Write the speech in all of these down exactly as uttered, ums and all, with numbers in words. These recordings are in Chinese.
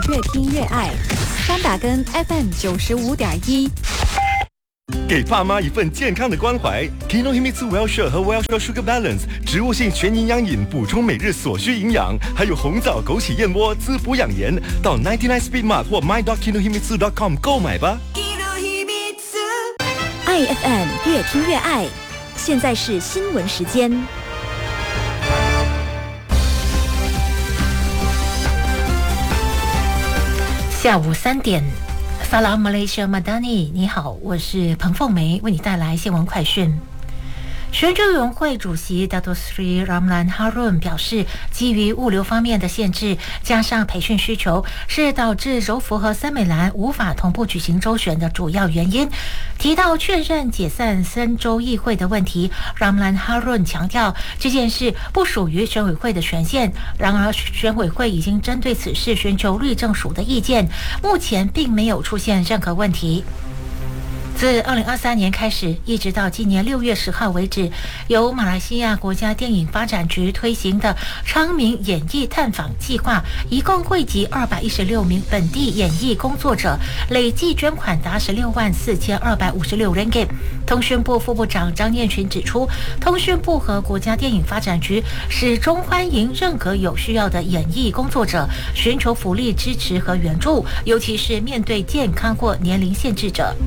越听越爱，三打根 F M 九十五点一。 给爸妈一份健康的关怀 ，Kinohimitsu Wellshare 和 Wellshare Sugar Balance 植物性全营养饮，补充每日所需营养，还有红枣枸杞燕窝滋补养颜。到 九十九 Speed Mart 或 my dot kinohimitsu dot com 购买吧。 爱 F M 越听越爱，现在是新闻时间。 下午三点。Salam Malaysia Madani， 你好，我是彭凤梅，为你带来新闻快讯。全球委员会主席 Dato Sri Ramlan Harun 表示，基于物流方面的限制，加上培训需求，是导致柔佛和森美兰无法同步举行州选的主要原因。提到确认解散三州议会的问题， Ramlan Harun 强调这件事不属于选委会的权限。然而，选委会已经针对此事寻求律政署的意见，目前并没有出现任何问题。自二零二三年开始，一直到今年六月十号为止，由马来西亚国家电影发展局推行的昌明演艺探访计划，一共汇集二百一十六名本地演艺工作者，累计捐款达十六万四千二百五十六 ringgit。通讯部副部长张念群指出，通讯部和国家电影发展局始终欢迎任何有需要的演艺工作者寻求福利支持和援助，尤其是面对健康或年龄限制者。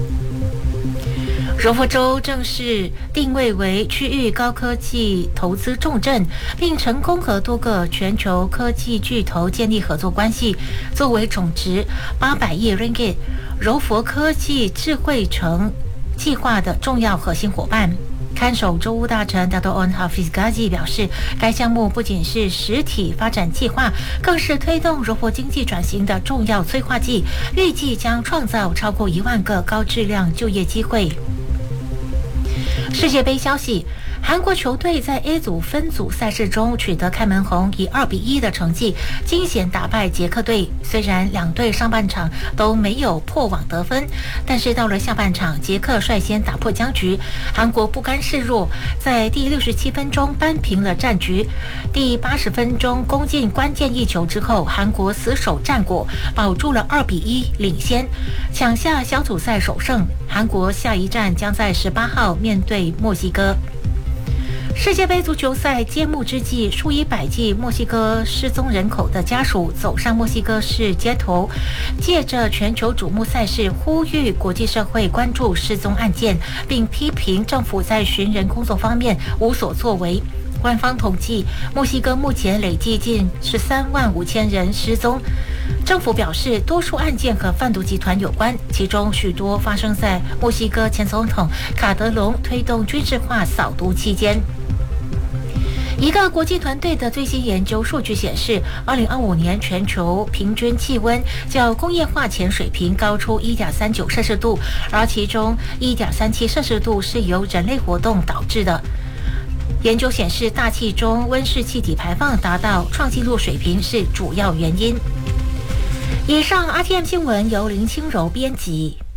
柔佛州正式定位为区域高科技投资重镇，并成功和多个全球科技巨头建立合作关系。作为总值八百亿 ringgit 柔佛科技智慧城计划的重要核心伙伴，看守州务大臣 Dato Onn Hafiz Ghazi 表示，该项目不仅是实体发展计划，更是推动柔佛经济转型的重要催化剂，预计将创造超过一万个高质量就业机会。世界杯消息，韩国球队在 A 组分组赛事中取得开门红，以二比一的成绩惊险打败捷克队。虽然两队上半场都没有破网得分，但是到了下半场，捷克率先打破僵局，韩国不甘示弱，在第六十七分钟扳平了战局。第八十分钟攻进关键一球之后，韩国死守战果，保住了二比一领先，抢下小组赛首胜。韩国下一站将在十八号面对墨西哥。世界杯足球赛揭幕之际，数以百计墨西哥失踪人口的家属走上墨西哥市街头，借着全球瞩目赛事，呼吁国际社会关注失踪案件，并批评政府在寻人工作方面无所作为。官方统计，墨西哥目前累计近十三万五千人失踪。政府表示，多数案件和贩毒集团有关，其中许多发生在墨西哥前总统卡德隆推动军事化扫毒期间。一个国际团队的最新研究数据显示，二零二五年全球平均气温较工业化前水平高出 一点三九摄氏度，而其中 一点三七摄氏度是由人类活动导致的。研究显示，大气中温室气体排放达到创纪录水平是主要原因。以上 R T M 新闻由林清柔编辑。